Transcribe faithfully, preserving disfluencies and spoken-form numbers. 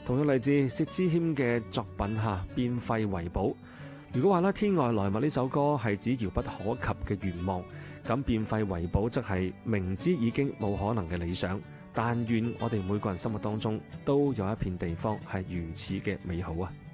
同樣嚟自薛之謙嘅作品嚇，變廢為寶。如果話咧天外來物呢首歌係指遙不可及嘅願望，咁變廢為寶則係明知已經冇可能嘅理想。但願我哋每個人心目當中都有一片地方係如此嘅美好啊！